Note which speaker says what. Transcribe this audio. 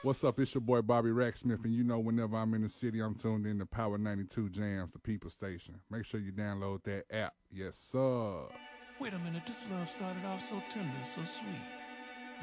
Speaker 1: What's up? It's your boy Bobby Racksmith, and you know whenever I'm in the city, I'm tuned in to Power 92 Jams, the People Station. Make sure you download that app. Yes, sir.
Speaker 2: Wait a minute, this love started off so tender, so sweet.